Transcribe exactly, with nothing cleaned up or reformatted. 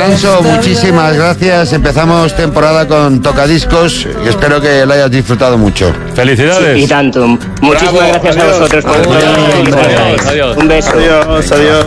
Alonso, muchísimas gracias. Empezamos temporada con Tocadiscos y espero que lo hayas disfrutado mucho. Felicidades. Sí, y tanto. Muchísimas Bravo, gracias adiós. a vosotros por Adiós, todo. adiós, adiós. Un beso. Adiós, adiós.